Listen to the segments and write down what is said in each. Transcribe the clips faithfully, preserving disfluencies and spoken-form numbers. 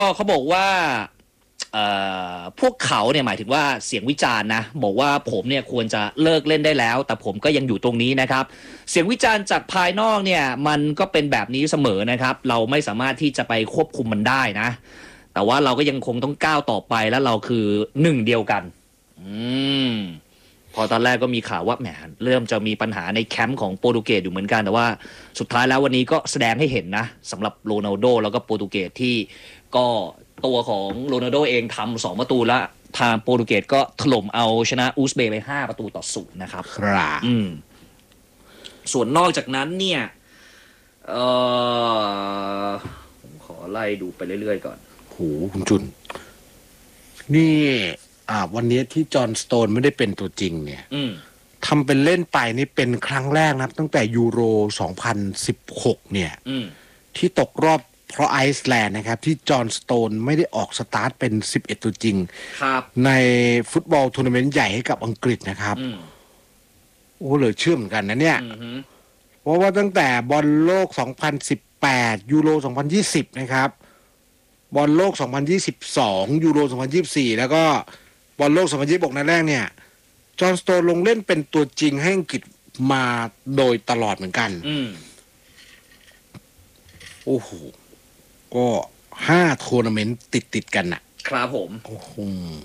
ก็เขาบอกว่าพวกเขาเนี่ยหมายถึงว่าเสียงวิจารณ์นะบอกว่าผมเนี่ยควรจะเลิกเล่นได้แล้วแต่ผมก็ยังอยู่ตรงนี้นะครับเสียงวิจารณ์จากภายนอกเนี่ยมันก็เป็นแบบนี้เสมอนะครับเราไม่สามารถที่จะไปควบคุมมันได้นะแต่ว่าเราก็ยังคงต้องก้าวต่อไปและเราคือหนึ่งเดียวกันอืมพอตอนแรกก็มีข่าวว่าแหมเริ่มจะมีปัญหาในแคมป์ของโปรตุเกสอยู่เหมือนกันแต่ว่าสุดท้ายแล้ววันนี้ก็แสดงให้เห็นนะสำหรับโรนัลโดแล้วก็โปรตุเกสที่ก็ตัวของโรนัลโดเองทำสองประตูแล้วทางโปรตุเกสก็ถล่มเอาชนะอุซเบย์ไปห้าประตูต่อศูนย์นะครับครับอืมส่วนนอกจากนั้นเนี่ยเออผมขอไล่ดูไปเรื่อยๆก่อนโหคุณจุนนี่อ่าวันนี้ที่จอห์นสโตนไม่ได้เป็นตัวจริงเนี่ยทำเป็นเล่นไปนี่เป็นครั้งแรกนะครับตั้งแต่ยูโรสองพันสิบหกเนี่ยที่ตกรอบเพราะไอซ์แลนด์นะครับที่จอห์นสโตนไม่ได้ออกสตาร์ทเป็นสิบเอ็ดตัวจริงในฟุตบอลทัวร์นาเมนต์ใหญ่ให้กับอังกฤษนะครับโอ้เหลือเชื่อเหมือนกันนะเนี่ยเพราะว่าตั้งแต่บอลโลกสองพันสิบแปดยูโรสองพันยี่สิบนะครับบอลโลกสองพันยี่สิบสองยูโรสองพันยี่สิบสี่แล้วก็บอลโลกสองพันยี่สิบหกนัดแรกเนี่ยจอห์นสโตนลงเล่นเป็นตัวจริงให้อังกฤษมาโดยตลอดเหมือนกันโอ้โหก็ห้าทัวร์นาเมนต์ติดติดกันนะครับผมโอ้โห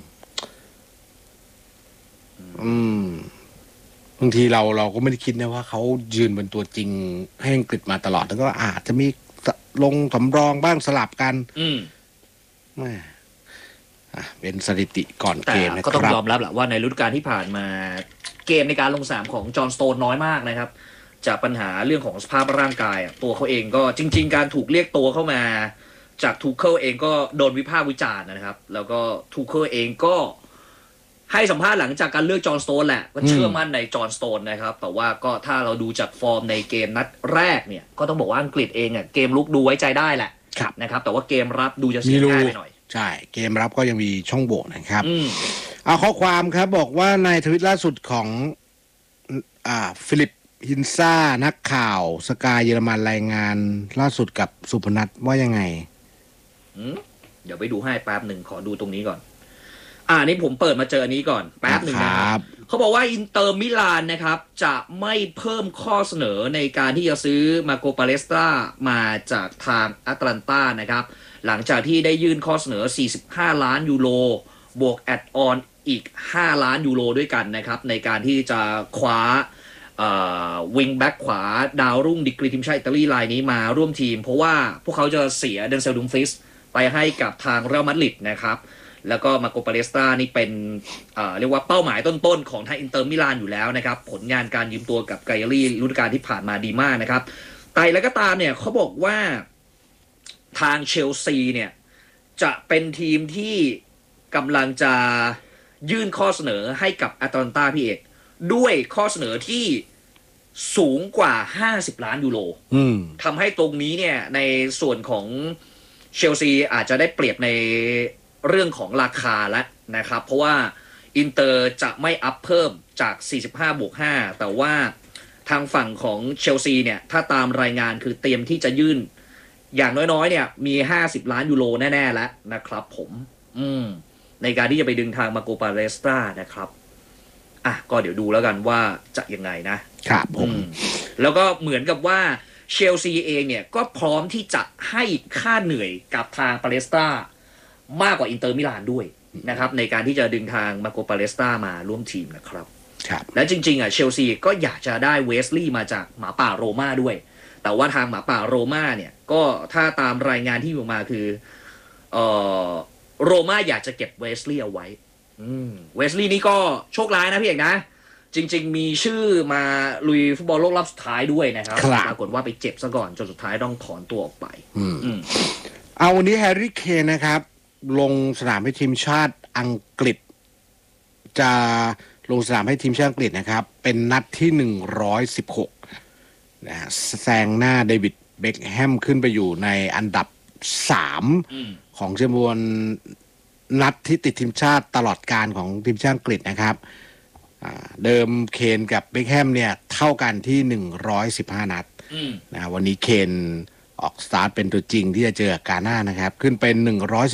อืมบางทีเราเราก็ไม่ได้คิดนะว่าเขายืนเป็นตัวจริงให้อังกฤษมาตลอดแล้วก็อาจจะมีลงสำรองบ้างสลับกันอืมแม่เป็นสถิติก่อนเกมนะครับก็ต้องยอมรับแหละว่าในฤดูกาลที่ผ่านมาเกมในการลงสนามของจอห์นสโตนน้อยมากนะครับจากปัญหาเรื่องของสภาพร่างกายตัวเขาเองก็จริงๆการถูกเรียกตัวเข้ามาจากทูเคิลเองก็โดนวิพากษ์วิจารณ์นะครับแล้วก็ทูเคิลเองก็ให้สัมภาษณ์หลังจากการเลือกจอห์นสโตนแหละว่าเชื่อมั่นในจอห์นสโตนนะครับแต่ว่าก็ถ้าเราดูจากฟอร์มในเกมนัดแรกเนี่ยก็ต้องบอกว่าอังกฤษเองอ่ะเกมลุกดูไว้ใจได้แหละนะครับแต่ว่าเกมรับดูจะเสียง่ายไปหน่อยใช่เกมรับก็ยังมีช่องโหว่นะครับเอาข้อความครับบอกว่าในทวิตล่าสุดของอ่าฟิลิปฮินซ่านักข่าวสกายเยอรมันรายงานล่าสุดกับสุพนัทว่ายังไงเดี๋ยวไปดูให้แป๊บหนึ่งขอดูตรงนี้ก่อนอ่านี่ผมเปิดมาเจออันนี้ก่อนแป๊บหนึ่งนะครับเขาบอกว่าอินเตอร์มิลานนะครับจะไม่เพิ่มข้อเสนอในการที่จะซื้อมาโกปาเลสตรามาจากทางแอตแลนตานะครับหลังจากที่ได้ยื่นข้อเสนอสี่สิบห้าล้านยูโรบวกแอดออนอีกห้าล้านยูโรด้วยกันนะครับในการที่จะคว้าวิงแบ็กขวาดาวรุ่งดิกรีทีมชาติอิตาลีรายนี้มาร่วมทีมเพราะว่าพวกเขาจะเสียเดนเซลดุมฟริสไปให้กับทางเรอัลมาดริดนะครับแล้วก็มาโกปาเลสตรานี่เป็นเอ่อเรียกว่าเป้าหมายต้นๆของทางอินเตอร์มิลานอยู่แล้วนะครับผลงานการยืมตัวกับไกอารี่ฤดูกาลที่ผ่านมาดีมากนะครับแต่แล้วก็ตามเนี่ยเขาบอกว่าทางเชลซีเนี่ยจะเป็นทีมที่กำลังจะยื่นข้อเสนอให้กับแอตแลนตาพี่เอกด้วยข้อเสนอที่สูงกว่าห้าสิบล้านยูโรทำให้ตรงนี้เนี่ยในส่วนของเชลซีอาจจะได้เปรียบในเรื่องของราคาแล้วนะครับเพราะว่าอินเตอร์จะไม่อัพเพิ่มจากสี่สิบห้าบวกห้าแต่ว่าทางฝั่งของเชลซีเนี่ยถ้าตามรายงานคือเตรียมที่จะยื่นอย่างน้อยๆเนี่ยมีห้าสิบล้านยูโรแน่ๆแล้วนะครับผมอืมในการที่จะไปดึงทางมาโกปาเลสตรานะครับอ่ะก็เดี๋ยวดูแล้วกันว่าจะยังไงนะครับผมแล้วก็เหมือนกับว่าเชลซีเองเนี่ยก็พร้อมที่จะให้ค่าเหนื่อยกับทางปาเลสตรามากกว่าอินเตอร์มิลานด้วยนะครับในการที่จะดึงทางมาโกปาเลสตรามาร่วมทีมนะครับครับและจริงๆอ่ะเชลซีก็อยากจะได้เวสลีย์มาจากหมาป่าโรม่าด้วยแต่ว่าทางหมาป่าโรม่าเนี่ยก็ถ้าตามรายงานที่ออกมาคือเอ่อโรม่าอยากจะเก็บเวสลีย์เอาไว้เวสลีย์นี่ก็โชคร้ายนะพี่เอกนะจริงๆมีชื่อมาลุยฟุตบอลโลกรอบสุดท้ายด้วยนะครับปรากฏว่าไปเจ็บซะก่อนจนสุดท้ายต้องถอนตัวออกไปเอาวันนี้แฮร์รี่เคนนะครับลงสนามให้ทีมชาติอังกฤษจะลงสนามให้ทีมชาติอังกฤษนะครับเป็นนัดที่หนึ่งร้อยสิบหกนะแซงหน้าเดวิดเบ็คแฮมขึ้นไปอยู่ในอันดับสามของจำนวนนัดที่ติดทีมชาติตลอดการของทีมชาติอังกฤษนะครับเดิมเคนกับเบ็คแฮมเนี่ยเท่ากันที่หนึ่งร้อยสิบห้านัดนะวันนี้เคนออกสตาร์ทเป็นตัวจริงที่จะเจอกาน่านะครับขึ้นเป็นหนึ่งร้อย